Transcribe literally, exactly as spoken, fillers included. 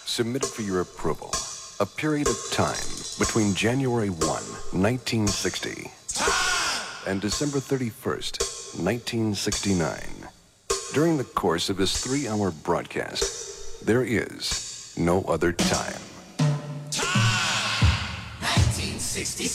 submitted for your approval. A period of time between January first, nineteen sixty and December thirty-first, nineteen sixty-nine. During the course of this three-hour broadcast, there is no other time. Time! nineteen sixty-six.